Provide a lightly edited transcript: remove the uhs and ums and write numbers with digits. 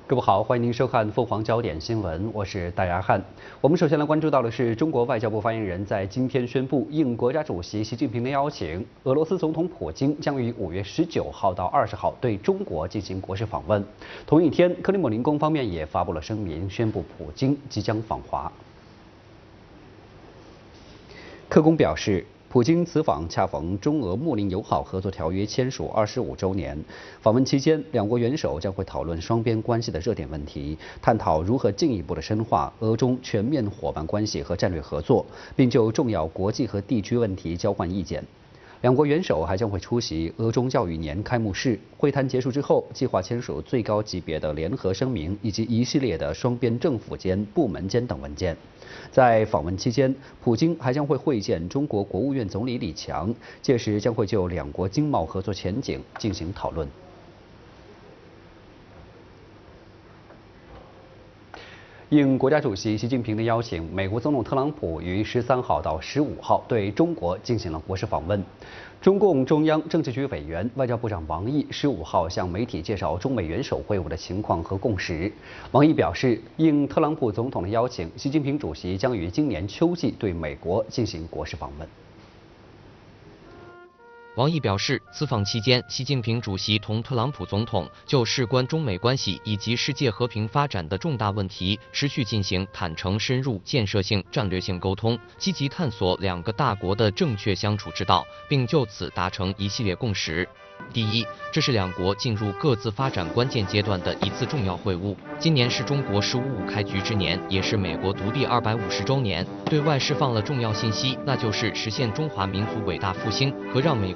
各位好，欢迎您收看凤凰焦点新闻，我是戴亚汉。我们首先来关注到的是，中国外交部发言人在今天宣布，应国家主席习近平的邀请，俄罗斯总统普京将于5月19号到20号对中国进行国事访问。同一天，克里姆林宫方面也发布了声明，宣布普京即将访华。克宫表示，普京此访恰逢中俄睦邻友好合作条约签署25周年。访问期间，两国元首将会讨论双边关系的热点问题，探讨如何进一步的深化俄中全面伙伴关系和战略合作，并就重要国际和地区问题交换意见。两国元首还将会出席俄中教育年开幕式。会谈结束之后，计划签署最高级别的联合声明以及一系列的双边政府间、部门间等文件。在访问期间，普京还将会会见中国国务院总理李强，届时将会就两国经贸合作前景进行讨论。应国家主席习近平的邀请，美国总统特朗普于13号到15号对中国进行了国事访问。中共中央政治局委员、外交部长王毅15号向媒体介绍中美元首会晤的情况和共识。王毅表示，应特朗普总统的邀请，习近平主席将于今年秋季对美国进行国事访问。 王毅表示，此访期间，习近平主席同特朗普总统就事关中美关系以及世界和平发展的重大问题，持续进行坦诚、深入、建设性、战略性沟通，积极探索两个大国的正确相处之道，并就此达成一系列共识。第一，这是两国进入各自发展关键阶段的一次重要会晤。今年是中国“15+5”开局之年，也是美国独立250周年，对外释放了重要信息，那就是实现中华民族伟大复兴和让美